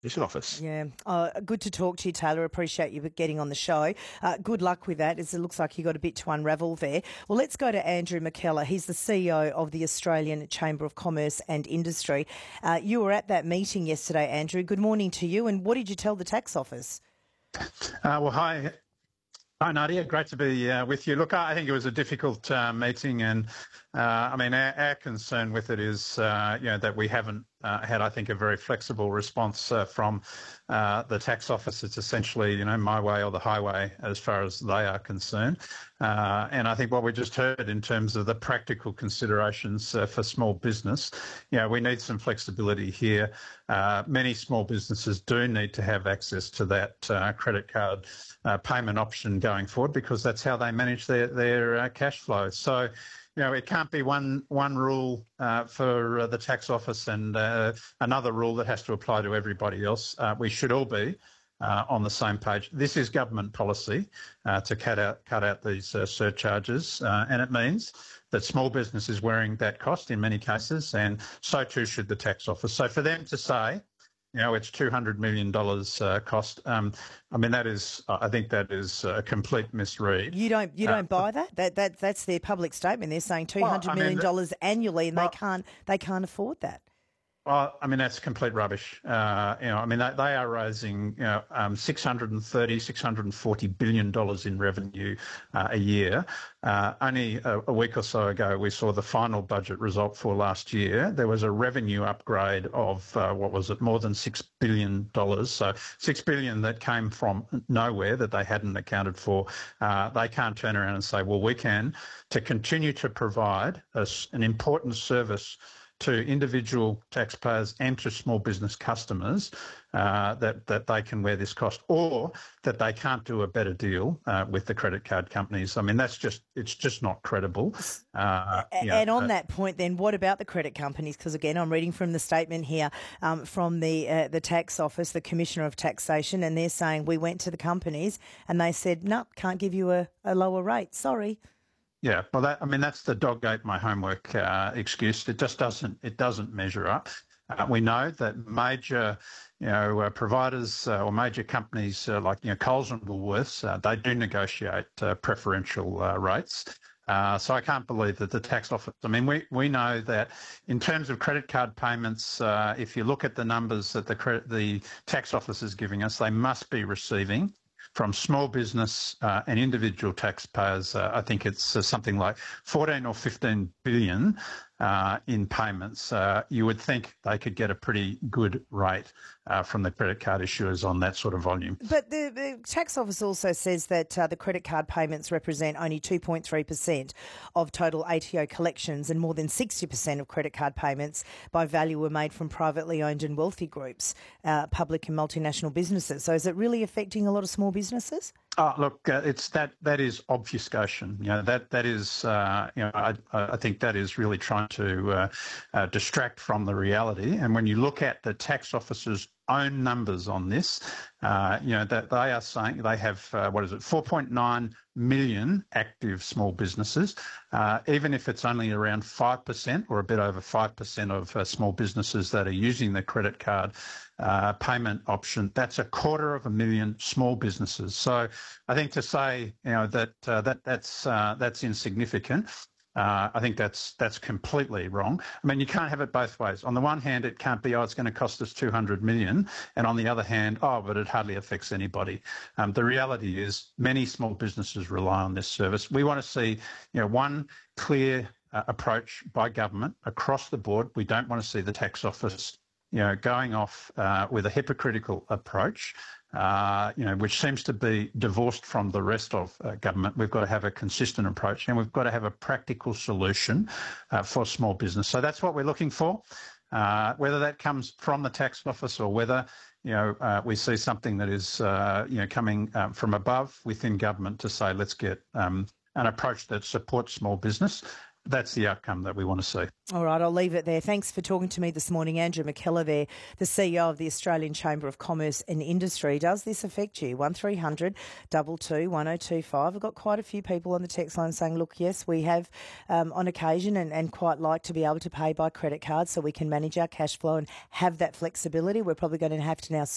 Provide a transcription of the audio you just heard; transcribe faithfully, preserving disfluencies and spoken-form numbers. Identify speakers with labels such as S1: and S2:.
S1: Commission Office.
S2: Yeah, uh, good to talk to you, Taylor. Appreciate you getting on the show. Uh, good luck with that, as it looks like you got a bit to unravel there. Well, let's go to Andrew McKellar. He's the C E O of the Australian Chamber of Commerce and Industry. Uh, you were at that meeting yesterday, Andrew. Good morning to you. And what did you tell the tax office?
S3: Uh, well, hi. Hi, Nadia. Great to be uh, with you. Look, I think it was a difficult uh, meeting, and uh, I mean, our, our concern with it is, uh, you know, that we haven't uh, had, I think, a very flexible response uh, from uh, the tax office. It's essentially, you know, my way or the highway as far as they are concerned. Uh, and I think what we just heard in terms of the practical considerations uh, for small business, you know, we need some flexibility here. Uh, many small businesses do need to have access to that uh, credit card uh, payment option going forward, because that's how they manage their, their uh, cash flow. So, you know, it can't be one one rule uh, for uh, the tax office and uh, another rule that has to apply to everybody else. Uh, we should all be uh, on the same page. This is government policy uh, to cut out cut out these uh, surcharges, uh, and it means that small business is wearing that cost in many cases, and so too should the tax office. So for them to say, you know, it's two hundred million dollars uh, cost. Um, I mean, that is, I think that is a complete misread.
S2: You don't, you don't
S3: uh,
S2: buy that? That that that's their public statement. They're saying two hundred
S3: well,
S2: million
S3: mean,
S2: dollars annually, and
S3: well,
S2: they can't, they can't afford that.
S3: Well, I mean, that's complete rubbish. Uh, you know, I mean, they, they are raising, you know, um, six hundred thirty, six hundred forty billion dollars in revenue uh, a year. Uh, only a, a week or so ago, we saw the final budget result for last year. There was a revenue upgrade of, uh, what was it, more than six billion dollars. So six billion dollars that came from nowhere that they hadn't accounted for. Uh, they can't turn around and say, well, we can, to continue to provide a, an important service to individual taxpayers and to small business customers, uh, that, that they can wear this cost, or that they can't do a better deal uh, with the credit card companies. I mean, that's just, it's just not credible. Uh,
S2: and
S3: you know,
S2: on
S3: uh,
S2: that point then, what about the credit companies? Because again, I'm reading from the statement here um, from the uh, the tax office, the Commissioner of Taxation, and they're saying we went to the companies and they said, no, can't give you a, a lower rate. Sorry.
S3: Yeah, well, that, I mean, that's the dog ate my homework uh, excuse. It just doesn't, it doesn't measure up. Uh, we know that major, you know, uh, providers uh, or major companies uh, like, you know, Coles and Woolworths, uh, they do negotiate uh, preferential uh, rates. Uh, so I can't believe that the tax office, I mean, we, we know that in terms of credit card payments, uh, if you look at the numbers that the credit, the tax office is giving us, they must be receiving from small business uh, and individual taxpayers. uh, I think it's uh, something like fourteen or fifteen billion uh, in payments. Uh, you would think they could get a pretty good rate uh, from the credit card issuers on that sort of volume.
S2: But the, the tax office also says that uh, the credit card payments represent only two point three percent of total A T O collections, and more than sixty percent of credit card payments by value were made from privately owned and wealthy groups, uh, public and multinational businesses. So is it really affecting a lot of small businesses?
S3: Oh, look, uh, it's that that is obfuscation. You know, that that is, uh, you know, I, I think that is really trying to uh, uh, distract from the reality. And when you look at the tax office's own numbers on this, uh, you know, that they are saying they have, uh, what is it, four point nine million active small businesses. Uh, even if it's only around five percent or a bit over five percent of uh, small businesses that are using the credit card uh, payment option, that's a quarter of a million small businesses. So I think to say, you know, that uh, that that's uh, that's insignificant, Uh, I think that's that's completely wrong. I mean, you can't have it both ways. On the one hand, it can't be, oh, it's going to cost us two hundred million dollars, and on the other hand, oh, but it hardly affects anybody. Um, the reality is many small businesses rely on this service. We want to see, you know, one clear uh, approach by government across the board. We don't want to see the tax office, you know, going off uh, with a hypocritical approach. Uh, you know, which seems to be divorced from the rest of uh, government. We've got to have a consistent approach, and we've got to have a practical solution uh, for small business. So that's what we're looking for. Uh, whether that comes from the tax office or whether, you know, uh, we see something that is, uh, you know, coming uh, from above within government to say, let's get um, an approach that supports small business. That's the outcome that we want to see.
S2: All right, I'll leave it there. Thanks for talking to me this morning. Andrew McKellar there, the C E O of the Australian Chamber of Commerce and Industry. Does this affect you? one three hundred two two one oh two five. I've got quite a few people on the text line saying, look, yes, we have um, on occasion and, and quite like to be able to pay by credit card so we can manage our cash flow and have that flexibility. We're probably going to have to now